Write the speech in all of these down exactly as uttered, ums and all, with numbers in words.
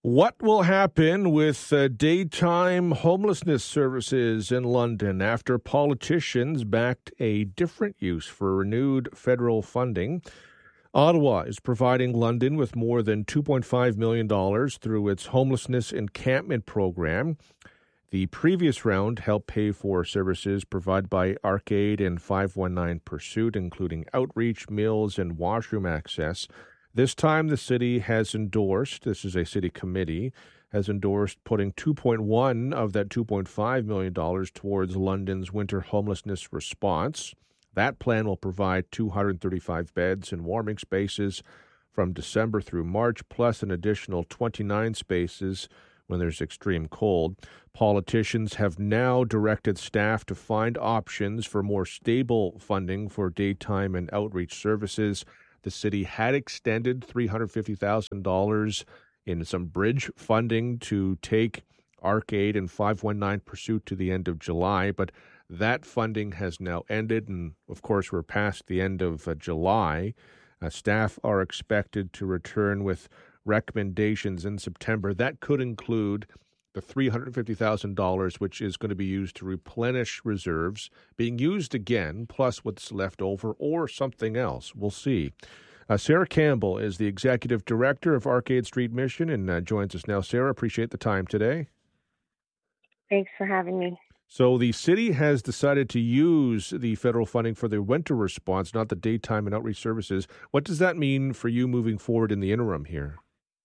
What will happen with uh, daytime homelessness services in London after politicians backed a different use for renewed federal funding? Ottawa is providing London with more than two point five million dollars through its homelessness encampment program. The previous round helped pay for services provided by Arcade and five one nine Pursuit, including outreach, meals, and washroom access. This time, the city has endorsed, this is a city committee, has endorsed putting two point one of that two point five million dollars towards London's winter homelessness response. That plan will provide two hundred thirty-five beds and warming spaces from December through March, plus an additional twenty-nine spaces when there's extreme cold. Politicians have now directed staff to find options for more stable funding for daytime and outreach services. The city had extended three hundred fifty thousand dollars in some bridge funding to take Arcade and five one nine Pursuit to the end of July, but that funding has now ended, and of course we're past the end of uh, July. Uh, staff are expected to return with recommendations in September. That could include the three hundred fifty thousand dollars, which is going to be used to replenish reserves, being used again, plus what's left over, or something else. We'll see. Uh, Sarah Campbell is the executive director of Arcade Street Mission and uh, joins us now. Sarah, appreciate the time today. Thanks for having me. So the city has decided to use the federal funding for the winter response, not the daytime and outreach services. What does that mean for you moving forward in the interim here?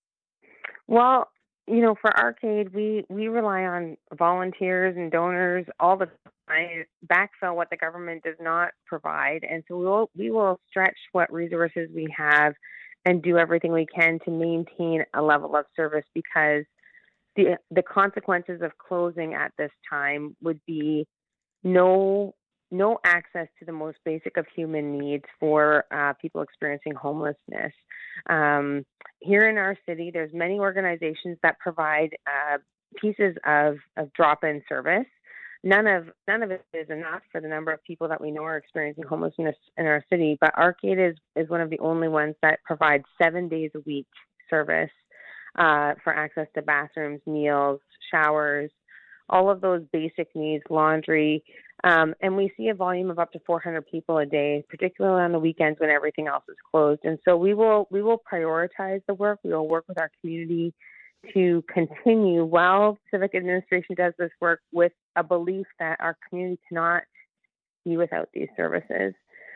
Well, you know, for Arcade, we, we rely on volunteers and donors all the time, backfill what the government does not provide. And so we will, we will stretch what resources we have and do everything we can to maintain a level of service, because the the consequences of closing at this time would be no no access to the most basic of human needs for uh, people experiencing homelessness. Um, here in our city, there's many organizations that provide uh, pieces of, of drop-in service. None of none of it is enough for the number of people that we know are experiencing homelessness in our city, but Arcade is, is one of the only ones that provides seven days a week service uh, for access to bathrooms, meals, showers, all of those basic needs, laundry. Um, and we see a volume of up to four hundred people a day, particularly on the weekends when everything else is closed. And so we will we will prioritize the work. We will work with our community to continue while civic administration does this work, with a belief that our community cannot be without these services.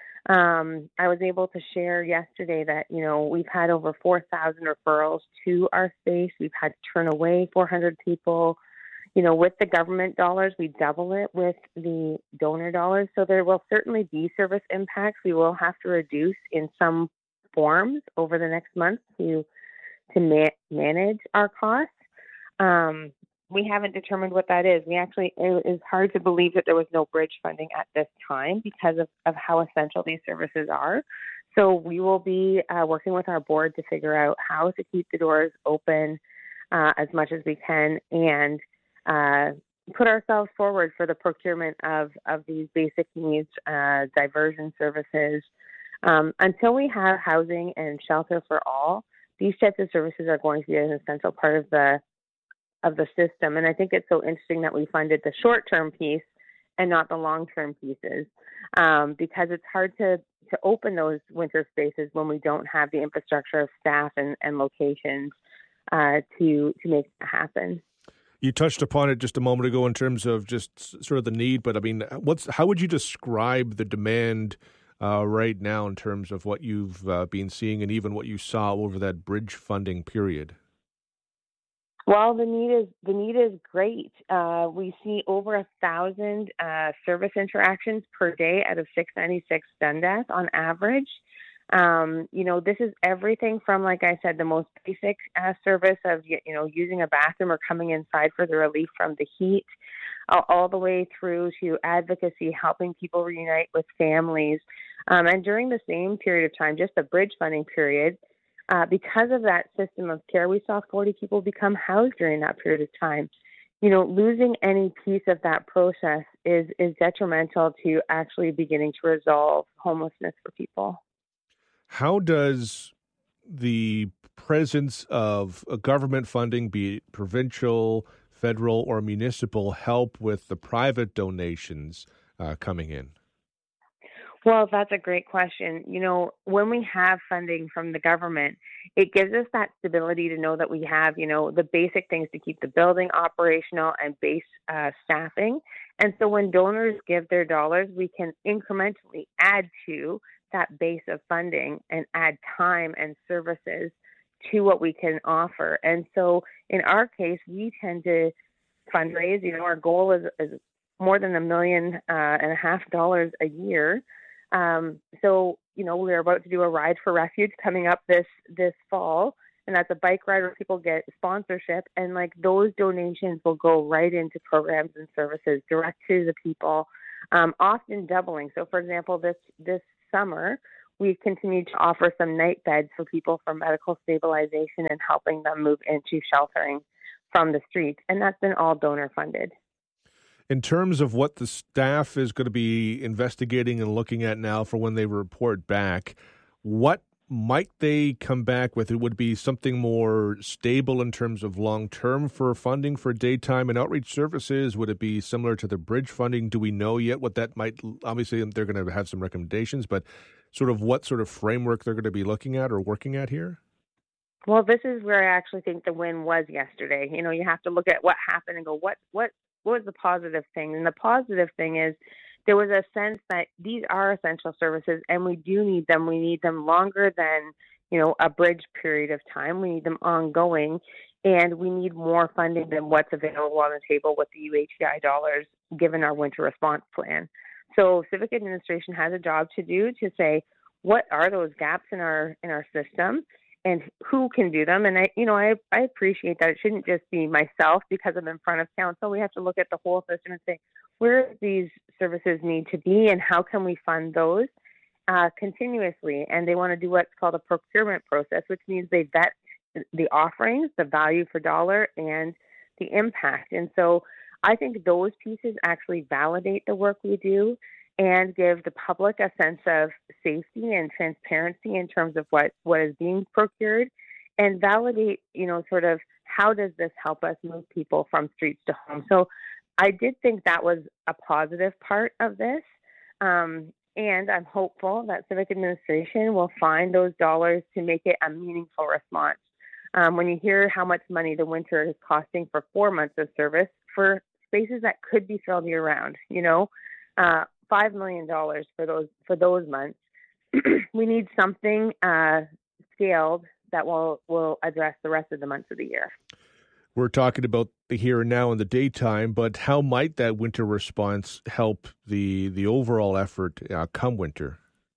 Um, I was able to share yesterday that, you know, we've had over four thousand referrals to our space. We've had to turn away four hundred people. You know, with the government dollars, we double it with the donor dollars. So there will certainly be service impacts. We will have to reduce in some forms over the next month to to ma- manage our costs. Um, we haven't determined what that is. We actually, it is hard to believe that there was no bridge funding at this time because of, of how essential these services are. So we will be uh, working with our board to figure out how to keep the doors open uh, as much as we can, and uh, put ourselves forward for the procurement of, of these basic needs, uh, diversion services. Um, until we have housing and shelter for all, these types of services are going to be an essential part of the of the system. And I think it's so interesting that we funded the short-term piece and not the long-term pieces, um, because it's hard to, to open those winter spaces when we don't have the infrastructure of staff and, and locations uh, to to make that happen. You touched upon it just a moment ago in terms of just sort of the need, but I mean, what's how would you describe the demand uh, right now in terms of what you've uh, been seeing and even what you saw over that bridge funding period? Well, the need is the need is great. Uh, we see over a thousand uh, service interactions per day out of six ninety-six Dundas on average. Um, you know, this is everything from, like I said, the most basic uh, service of, you know, using a bathroom or coming inside for the relief from the heat, uh, all the way through to advocacy, helping people reunite with families. Um, and during the same period of time, just the bridge funding period, uh, because of that system of care, we saw forty people become housed during that period of time. You know, losing any piece of that process is, is detrimental to actually beginning to resolve homelessness for people. How does the presence of a government funding, be it provincial, federal, or municipal, help with the private donations uh, coming in? Well, that's a great question. You know, when we have funding from the government, it gives us that stability to know that we have, you know, the basic things to keep the building operational and base uh, staffing. And so when donors give their dollars, we can incrementally add to that base of funding and add time and services to what we can offer. And so in our case, we tend to fundraise. You know, our goal is, is more than a million uh, and a half dollars a year. Um, so, you know, we're about to do a Ride for Refuge coming up this, this fall, and that's a bike ride where people get sponsorship, and like those donations will go right into programs and services direct to the people, um, often doubling. So, for example, this, this summer, we've continued to offer some night beds for people for medical stabilization and helping them move into sheltering from the streets, and that's been all donor funded. In terms of what the staff is going to be investigating and looking at now for when they report back, what might they come back with? It would be something more stable in terms of long-term for funding for daytime and outreach services? Would it be similar to the bridge funding? Do we know yet what that might, obviously they're going to have some recommendations, but sort of what sort of framework they're going to be looking at or working at here? Well, this is where I actually think the win was yesterday. You know, you have to look at what happened and go, what, what, what was the positive thing? And the positive thing is there was a sense that these are essential services and we do need them. We need them longer than, you know, a bridge period of time. We need them ongoing, and we need more funding than what's available on the table with the U H C I dollars given our winter response plan. So civic administration has a job to do to say, what are those gaps in our in our system? And who can do them? And I, you know, I, I appreciate that it shouldn't just be myself because I'm in front of council. We have to look at the whole system and say, where do these services need to be and how can we fund those uh, continuously? And they want to do what's called a procurement process, which means they vet the offerings, the value per dollar, and the impact. And so I think those pieces actually validate the work we do and give the public a sense of safety and transparency in terms of what, what is being procured, and validate, you know, sort of how does this help us move people from streets to home. So I did think that was a positive part of this. Um, and I'm hopeful that civic administration will find those dollars to make it a meaningful response. Um, when you hear how much money the winter is costing for four months of service for spaces that could be filled year round, you know, uh, five million dollars for those for those months. We need something uh, scaled that will, will address the rest of the months of the year. We're talking about the here and now in the daytime, but how might that winter response help the the overall effort uh, come winter?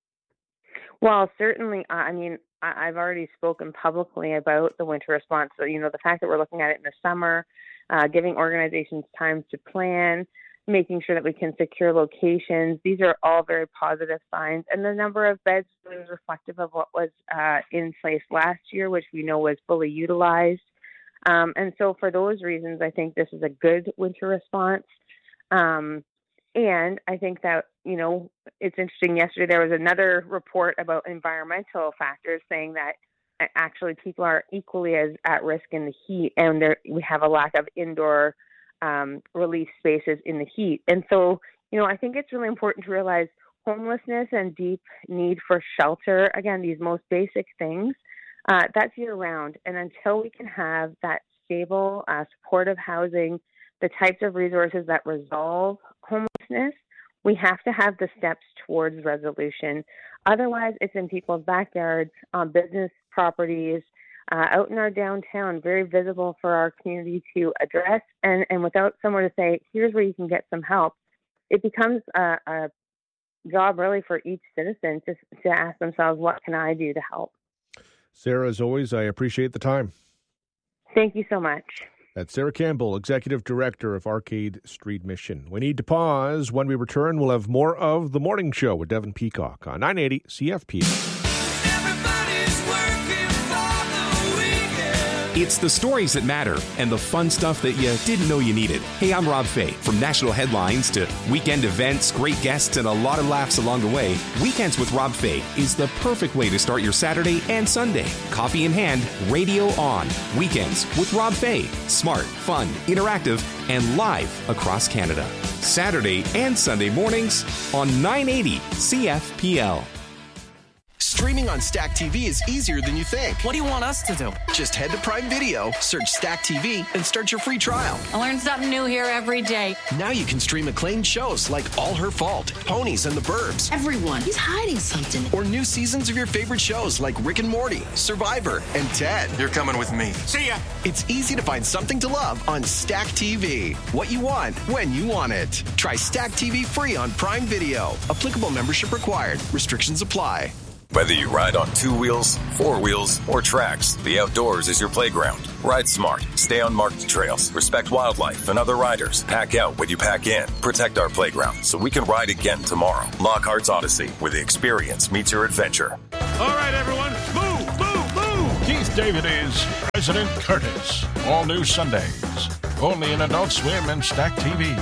Well, certainly. I mean, I've already spoken publicly about the winter response. So, you know, the fact that we're looking at it in the summer, uh, giving organizations time to plan, making sure that we can secure locations. These are all very positive signs. And the number of beds was reflective of what was uh, in place last year, which we know was fully utilized. Um, and so for those reasons, I think this is a good winter response. Um, and I think that, you know, it's interesting. Yesterday, there was another report about environmental factors saying that actually people are equally as at risk in the heat, and there, we have a lack of indoor um, release spaces in the heat. And so, you know, I think it's really important to realize homelessness and deep need for shelter, again, these most basic things, uh, that's year round. And until we can have that stable, uh, supportive housing, the types of resources that resolve homelessness, we have to have the steps towards resolution. Otherwise, it's in people's backyards, on business properties, uh, out in our downtown, very visible for our community to address. And, and without somewhere to say, here's where you can get some help, it becomes a, a job really for each citizen to, to ask themselves, what can I do to help? Sarah, as always, I appreciate the time. Thank you so much. That's Sarah Campbell, Executive Director of Arcade Street Mission. We need to pause. When we return, we'll have more of The Morning Show with Devin Peacock on nine eighty C F P. Everybody's working for the weekend. It's the stories that matter and the fun stuff that you didn't know you needed. Hey, I'm Rob Fay. From national headlines to weekend events, great guests, and a lot of laughs along the way, Weekends with Rob Fay is the perfect way to start your Saturday and Sunday. Coffee in hand, radio on. Weekends with Rob Fay. Smart, fun, interactive, and live across Canada. Saturday and Sunday mornings on nine eighty C F P L. Streaming on Stack T V is easier than you think. What do you want us to do? Just head to Prime Video, search Stack T V, and start your free trial. I learn something new here every day. Now you can stream acclaimed shows like All Her Fault, Ponies, and the Burbs. Everyone, he's hiding something. Or new seasons of your favorite shows like Rick and Morty, Survivor, and Ted. You're coming with me. See ya! It's easy to find something to love on Stack T V. What you want, when you want it. Try Stack T V free on Prime Video. Applicable membership required. Restrictions apply. Whether you ride on two wheels, four wheels, or tracks, the outdoors is your playground. Ride smart. Stay on marked trails. Respect wildlife and other riders. Pack out what you pack in. Protect our playground so we can ride again tomorrow. Lockhart's Odyssey, where the experience meets your adventure. All right, everyone. Move, move, move. Keith David is President Curtis. All new Sundays. Only in Adult Swim and Stack T V.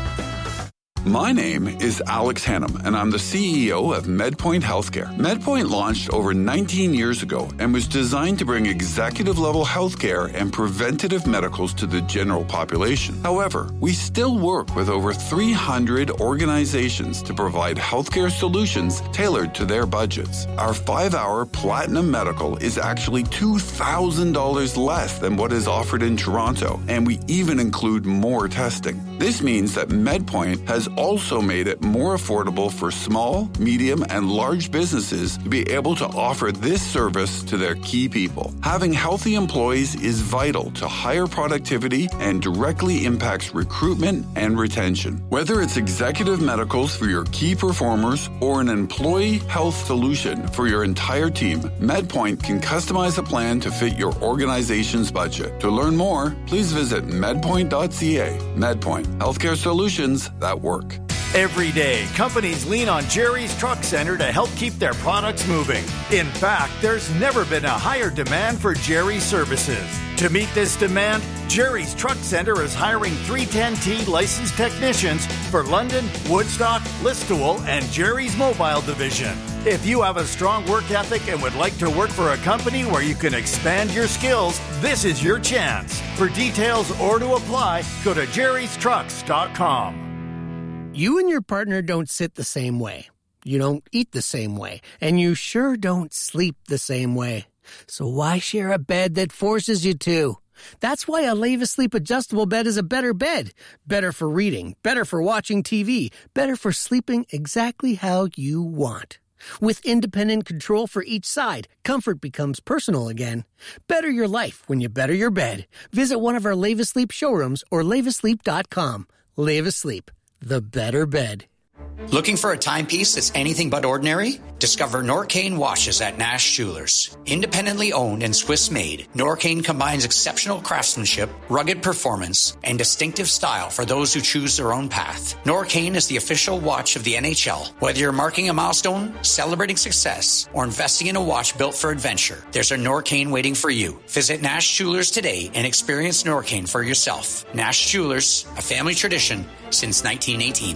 My name is Alex Hannum, and I'm the C E O of MedPoint Healthcare. MedPoint launched over nineteen years ago and was designed to bring executive-level healthcare and preventative medicals to the general population. However, we still work with over three hundred organizations to provide healthcare solutions tailored to their budgets. Our five-hour Platinum Medical is actually two thousand dollars less than what is offered in Toronto, and we even include more testing. This means that MedPoint has also made it more affordable for small, medium, and large businesses to be able to offer this service to their key people. Having healthy employees is vital to higher productivity and directly impacts recruitment and retention. Whether it's executive medicals for your key performers or an employee health solution for your entire team, MedPoint can customize a plan to fit your organization's budget. To learn more, please visit medpoint dot c a. MedPoint, healthcare solutions that work. Every day, companies lean on Jerry's Truck Center to help keep their products moving. In fact, there's never been a higher demand for Jerry's services. To meet this demand, Jerry's Truck Center is hiring three ten T licensed technicians for London, Woodstock, Listowel, and Jerry's Mobile Division. If you have a strong work ethic and would like to work for a company where you can expand your skills, this is your chance. For details or to apply, go to jerrys trucks dot com. You and your partner don't sit the same way. You don't eat the same way. And you sure don't sleep the same way. So why share a bed that forces you to? That's why a Leva Sleep adjustable bed is a better bed. Better for reading, better for watching T V, better for sleeping exactly how you want. With independent control for each side, comfort becomes personal again. Better your life when you better your bed. Visit one of our Leva Sleep showrooms or leva sleep dot com. Leva Sleep, the better bed. Looking for a timepiece that's anything but ordinary? Discover Norcane watches at Nash Jewelers. Independently owned and Swiss-made, Norcane combines exceptional craftsmanship, rugged performance, and distinctive style for those who choose their own path. Norcane is the official watch of the N H L. Whether you're marking a milestone, celebrating success, or investing in a watch built for adventure, there's a Norcane waiting for you. Visit Nash Jewelers today and experience Norcane for yourself. Nash Jewelers, a family tradition since nineteen eighteen.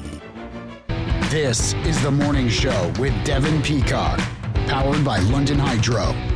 This is The Morning Show with Devin Peacock, powered by London Hydro.